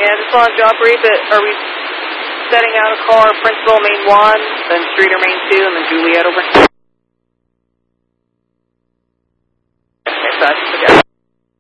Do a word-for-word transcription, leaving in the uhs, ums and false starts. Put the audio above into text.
Yeah, just on job brief it. Are we setting out a car, Principal, main one, then Streeter, main two, and then Juliet over? Okay, so that's the guy.